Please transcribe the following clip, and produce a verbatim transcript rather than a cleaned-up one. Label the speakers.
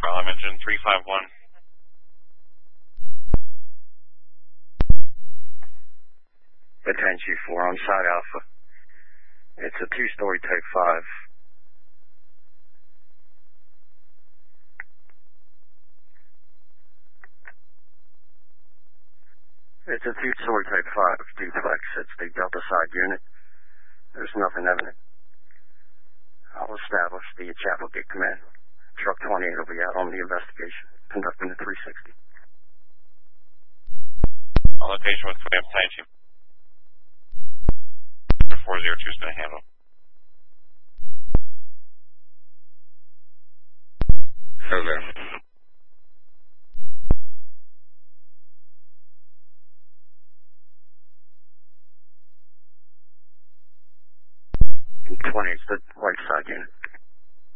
Speaker 1: I'm engine three five one.
Speaker 2: ten G four on side Alpha. It's a two-story Type five. It's a two-story Type five duplex. It's the Delta side unit. There's nothing evident. I'll establish the Chapel Gate Command. Truck twenty-eight will be out on the investigation, conducting the three sixty.
Speaker 1: On location with Clam Sanchez. four zero two is going to handle.
Speaker 2: Okay. twenty is the right side unit.